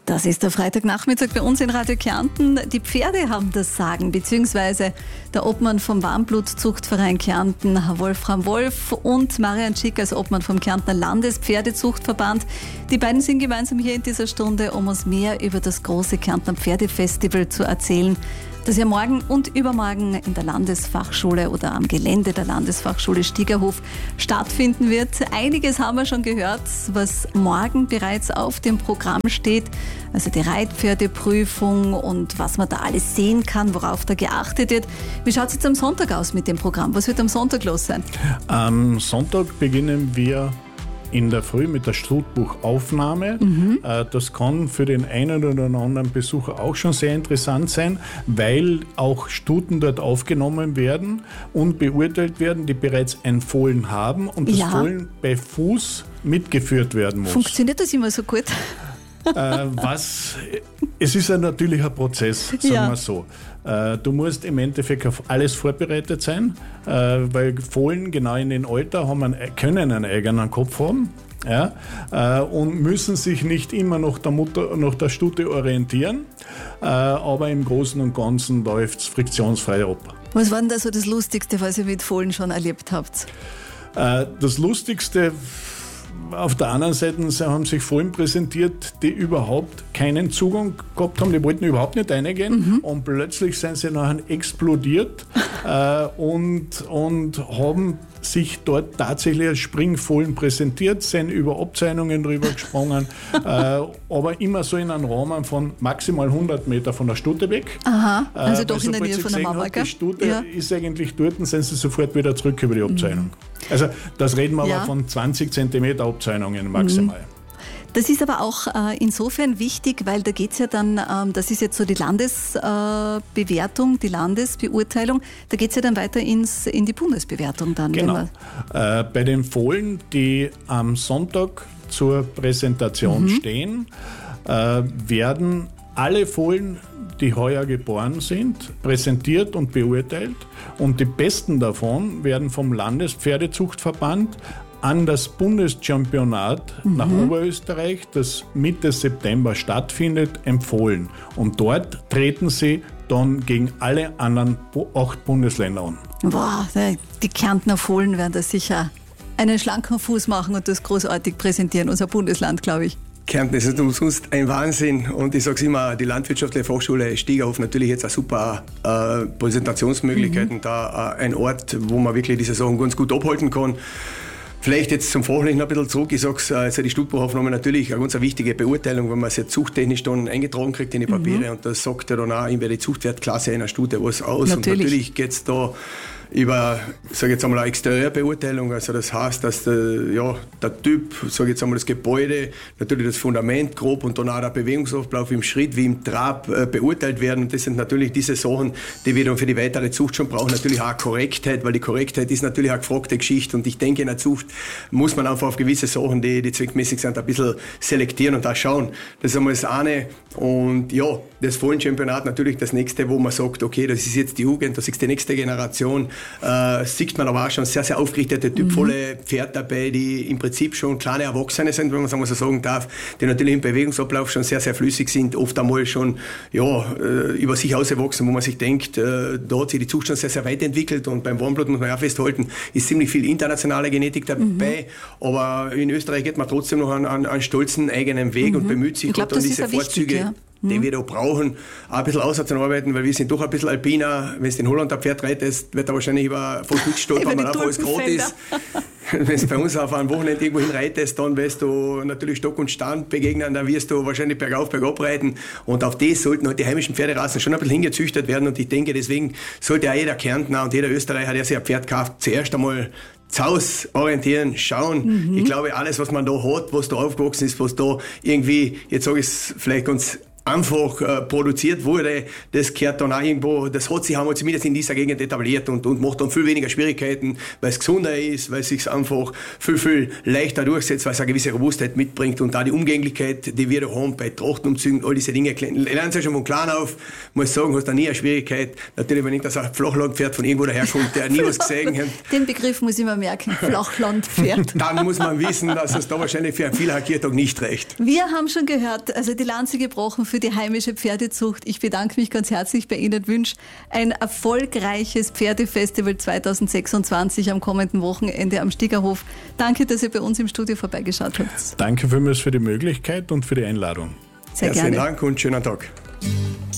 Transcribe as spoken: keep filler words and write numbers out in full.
Das ist der Freitagnachmittag bei uns in Radio Kärnten. Die Pferde haben das Sagen, beziehungsweise der Obmann vom Warmblut-Zuchtverein Kärnten, Wolfram Wolf, und Marian Schick als Obmann vom Kärntner Landespferdezuchtverband. Die beiden sind gemeinsam hier in dieser Stunde, um uns mehr über das große Kärntner Pferdefestival zu erzählen, das ja morgen und übermorgen in der Landesfachschule oder am Gelände der Landesfachschule Stiegerhof stattfinden wird. Einiges haben wir schon gehört, was morgen bereits auf dem Programm steht. Also die Reitpferdeprüfung und was man da alles sehen kann, worauf da geachtet wird. Wie schaut es jetzt am Sonntag aus mit dem Programm? Was wird am Sonntag los sein? Am Sonntag beginnen wir in der Früh mit der Stutbuchaufnahme. Mhm. Das kann für den einen oder anderen Besucher auch schon sehr interessant sein, weil auch Stuten dort aufgenommen werden und beurteilt werden, die bereits ein Fohlen haben und das ja. Fohlen bei Fuß mitgeführt werden muss. Funktioniert das immer so gut? Äh, was, es ist ein natürlicher Prozess, sagen ja. wir so. Äh, du musst im Endeffekt auf alles vorbereitet sein, äh, weil Fohlen genau in dem Alter haben einen, können einen eigenen Kopf haben. Ja, äh, und müssen sich nicht immer nach der Mutter, nach der Stute orientieren, äh, aber im Großen und Ganzen läuft es friktionsfrei ab. Was war denn da so das Lustigste, was ihr mit Fohlen schon erlebt habt? Äh, das Lustigste, auf der anderen Seite haben sich Fohlen präsentiert, die überhaupt keinen Zugang gehabt haben, die wollten überhaupt nicht reingehen mhm. und plötzlich sind sie nachher explodiert äh, und, und haben sich dort tatsächlich als Springfohlen präsentiert, sind über Abzeichnungen drüber gesprungen, äh, aber immer so in einem Rahmen von maximal hundert Meter von der Stute weg. Aha, also äh, doch in der Nähe von der Mama, hat, die Stute ja. ist eigentlich dort, und sind sie sofort wieder zurück über die Abzeichnung. Mhm. Also das reden wir ja. aber von zwanzig Zentimeter Abzeichnungen maximal. Mhm. Das ist aber auch äh, insofern wichtig, weil da geht es ja dann, ähm, das ist jetzt so die Landesbewertung, äh, die Landesbeurteilung, da geht es ja dann weiter ins, in die Bundesbewertung dann. Genau. Äh, bei den Fohlen, die am Sonntag zur Präsentation mhm. stehen, äh, werden alle Fohlen, die heuer geboren sind, präsentiert und beurteilt, und die besten davon werden vom Landespferdezuchtverband an das Bundeschampionat mhm. nach Oberösterreich, das Mitte September stattfindet, empfohlen. Und dort treten sie dann gegen alle anderen acht Bundesländer an. Boah, die Kärntner Fohlen werden da sicher einen schlanken Fuß machen und das großartig präsentieren, unser Bundesland, glaube ich. Kärnten ist nicht umsonst ein Wahnsinn, und ich sage es immer, die Landwirtschaftliche Fachschule Stiegerhof natürlich jetzt eine super äh, Präsentationsmöglichkeiten, mhm. da äh, ein Ort, wo man wirklich diese Sachen ganz gut abhalten kann. Vielleicht jetzt zum Fachlichen ein bisschen zurück. Ich sage es, also die Stutbuchaufnahme natürlich eine ganz wichtige Beurteilung, wenn man es jetzt zuchttechnisch dann eingetragen kriegt in die Papiere, mhm. und das sagt ja dann auch über die Zuchtwertklasse einer Stute was aus. Natürlich. Und natürlich geht es da über, sage jetzt einmal, eine Exterieurbeurteilung. Also das heißt, dass der, ja, der Typ, sage jetzt einmal, das Gebäude, natürlich das Fundament grob und dann auch der Bewegungsablauf im Schritt wie im Trab äh, beurteilt werden. Und das sind natürlich diese Sachen, die wir dann für die weitere Zucht schon brauchen. Natürlich auch Korrektheit, weil die Korrektheit ist natürlich eine gefragte Geschichte, und ich denke, in der Zucht muss man einfach auf gewisse Sachen, die, die zweckmäßig sind, ein bisschen selektieren und auch schauen. Das ist einmal das eine. Und ja, das Fohlenchampionat natürlich das nächste, wo man sagt, okay, das ist jetzt die Jugend, das ist die nächste Generation. Äh, sieht man aber auch schon sehr, sehr aufgerichtete, typvolle mhm. Pferde dabei, die im Prinzip schon kleine Erwachsene sind, wenn man es so sagen darf, die natürlich im Bewegungsablauf schon sehr, sehr flüssig sind, oft einmal schon ja, äh, über sich ausgewachsen, wo man sich denkt, äh, da hat sich die Zucht schon sehr, sehr weit entwickelt, und beim Warmblut muss man auch festhalten, ist ziemlich viel internationale Genetik dabei, mhm. aber in Österreich geht man trotzdem noch einen, einen, einen stolzen eigenen Weg mhm. und bemüht sich glaub, um diese Vorzüge, wichtig, ja. die wir da brauchen, auch ein bisschen auszuarbeiten, weil wir sind doch ein bisschen alpiner. Wenn du in Holland ein Pferd reitest, wird er wahrscheinlich über voll gut stolpern, weil einfach alles groß ist. Wenn du bei uns auf einem Wochenende irgendwo hinreitest, dann wirst du natürlich Stock und Stand begegnen, dann wirst du wahrscheinlich bergauf, bergab reiten, und auf das sollten halt die heimischen Pferderassen schon ein bisschen hingezüchtet werden, und ich denke, deswegen sollte auch jeder Kärntner und jeder Österreicher, der sich ein Pferd kauft, zuerst einmal zu Hause orientieren, schauen. Mhm. Ich glaube, alles, was man da hat, was da aufgewachsen ist, was da irgendwie, jetzt sage ich es vielleicht ganz einfach äh, produziert wurde, das gehört dann auch irgendwo, das hat sich, haben wir zumindest in dieser Gegend etabliert und, und macht dann viel weniger Schwierigkeiten, weil es gesunder ist, weil es sich einfach viel, viel leichter durchsetzt, weil es eine gewisse Robustheit mitbringt und da die Umgänglichkeit, die wir da haben bei Trachtenumzügen, all diese Dinge, lernen Sie ja schon von klein auf, muss sagen, hast da nie eine Schwierigkeit. Natürlich, wenn ich das ein Flachlandpferd von irgendwo daherkommt, der nie was gesehen hat. Den Begriff muss ich mir merken, Flachlandpferd. Dann muss man wissen, dass es da wahrscheinlich für einen Vielhackiertag nicht reicht. Wir haben schon gehört, also die Lanze gebrochen für die heimische Pferdezucht. Ich bedanke mich ganz herzlich bei Ihnen, wünsche ein erfolgreiches Pferdefestival zweitausendsechsundzwanzig am kommenden Wochenende am Stiegerhof. Danke, dass ihr bei uns im Studio vorbeigeschaut habt. Danke vielmals für die Möglichkeit und für die Einladung. Sehr Herzlichen gerne. Dank und schönen Tag.